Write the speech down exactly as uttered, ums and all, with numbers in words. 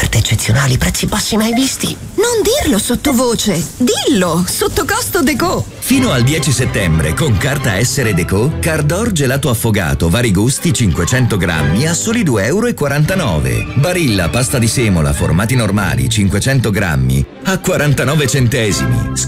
offerte eccezionali, prezzi bassi mai visti. Non dirlo sottovoce, dillo, sotto costo Deco. Fino al dieci settembre con carta Essere Deco, Cardor gelato affogato vari gusti cinquecento grammi a soli due e quarantanove euro. Barilla pasta di semola formati normali cinquecento grammi a quarantanove centesimi.